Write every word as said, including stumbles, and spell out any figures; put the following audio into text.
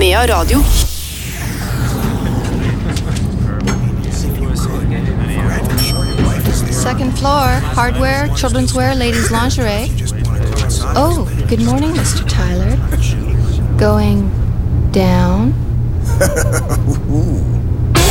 Nea Radio. Second floor, hardware, children's wear, ladies' lingerie. Oh, good morning, Mister Tyler. Going down?